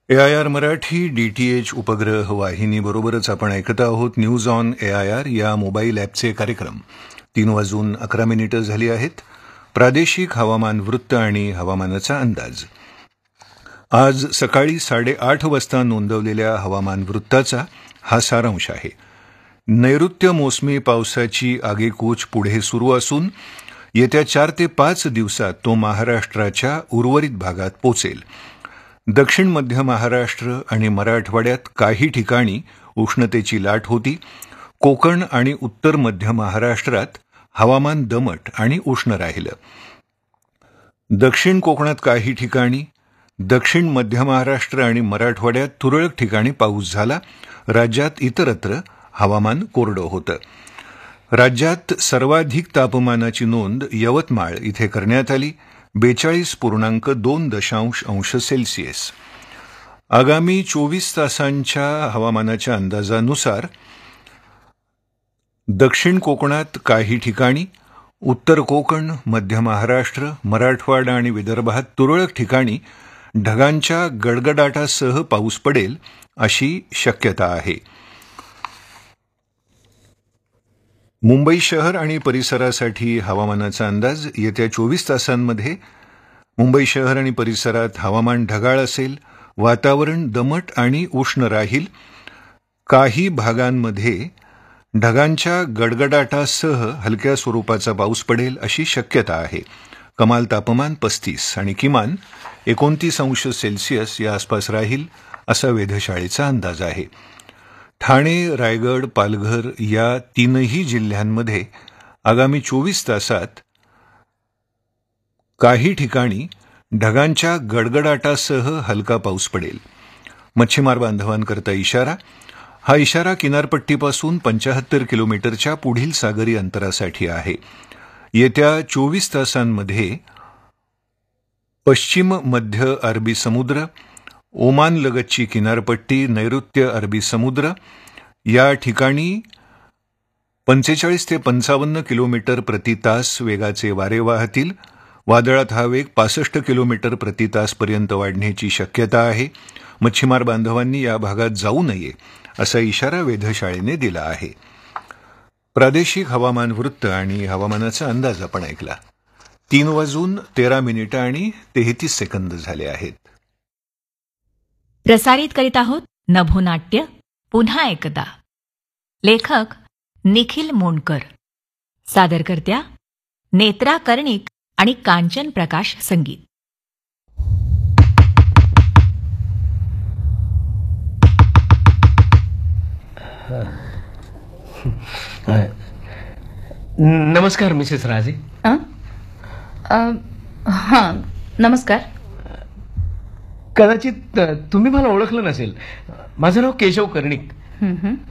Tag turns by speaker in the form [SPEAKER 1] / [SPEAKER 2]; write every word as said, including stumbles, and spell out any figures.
[SPEAKER 1] A I R Marathi D T H उपग्रह वाहिनी बरोबरच आपण ऐकत आहोत news on A I R या मोबाईल ॲपचे कार्यक्रम. तीन वाजून अकरा मिनिटं झाली आहेत. प्रादेशिक हवामान वृत्त आणि हवामानाचा अंदाज. आज सकाळी साडेआठ वाजता नोंदवलेल्या हवामान वृत्ताचा हा सारांश आहे. नैऋत्य मोसमी पावसाची आगेकूच पुढे सुरू असून येत्या चार ते पाच दिवसात तो महाराष्ट्राच्या उर्वरित भागात पोचेल. दक्षिण मध्य महाराष्ट्र आणि मराठवाड्यात काही ठिकाणी उष्णतेची लाट होती. कोकण आणि उत्तर मध्य महाराष्ट्रात हवामान दमट आणि उष्ण राहिलं. दक्षिण कोकणात काही ठिकाणी, दक्षिण मध्य महाराष्ट्र आणि मराठवाड्यात तुरळक ठिकाणी पाऊस झाला. राज्यात इतरत्र हवामान कोरडं होतं. राज्यात सर्वाधिक तापमानाची नोंद यवतमाळ इथे करण्यात आली, बेचाळीस पूर्णांक दोन दशांश अंश सेल्सिअस. आगामी चोवीस तासांच्या हवामानाच्या अंदाजानुसार दक्षिण कोकणात काही ठिकाणी, उत्तर कोकण, मध्य महाराष्ट्र, मराठवाडा आणि विदर्भात तुरळक ठिकाणी ढगांच्या गडगडाटासह पाऊस पडेल अशी शक्यता आहे. मुंबई शहर आणि परिसरासाठी हवामानाचा अंदाज. येत्या चोवीस तासांमध्ये मुंबई शहर आणि परिसरात हवामान ढगाळ असेल. वातावरण दमट आणि उष्ण राहील. काही भागांमध्ये ढगांच्या गडगडाटासह हलक्या स्वरूपाचा पाऊस पडेल अशी शक्यता आहे. कमाल तापमान पस्तीस आणि किमान एकोणतीस अंश सेल्सिअस या आसपास राहील असा वेधशाळेचा अंदाज आहे. ठाणे, रायगड, पालघर या तीनही जिल्ह्यांमध्ये आगामी चोवीस तासात काही ठिकाणी ढगांच्या गडगडाटासह हलका पाऊस पडेल. मच्छीमार बांधवांकरता इशारा. हा इशारा किनारपट्टीपासून पंचाहत्तर किलोमीटरच्या पुढील सागरी अंतरासाठी आहे. येत्या चोवीस तासांमध्ये पश्चिम मध्य अरबी समुद्र, ओमान लगतची किनारपट्टी, नैऋत्य अरबी समुद्र या ठिकाणी पंचेचाळीस ते पंचावन्न किलोमीटर प्रति तास वेगाचे वारे वाहतील. वादळात हा वेग पासष्ट किलोमीटर प्रति तासपर्यंत वाढण्याची शक्यता आहे. मच्छीमार बांधवांनी या भागात जाऊ नये असा इशारा वेधशाळेने दिला आहे. प्रादेशिक हवामान वृत्त आणि हवामानाचा अंदाज आपण ऐकला. तीन वाजून तेरा मिनिटं आणि तेहतीस सेकंद झाले आहेत.
[SPEAKER 2] प्रसारित करीत आहोत नभोनाट्य पुन्हा एकदा. लेखक निखिल मोंडकर, सादरकर्त्या नेत्रा कर्णिक आणि कांचन प्रकाश संगीत.
[SPEAKER 3] नमस्कार मिसेस राजे.
[SPEAKER 4] हां नमस्कार.
[SPEAKER 3] कदाचित तुम्ही मला ओळखलं नसेल. माझं नाव केशव कर्णिक.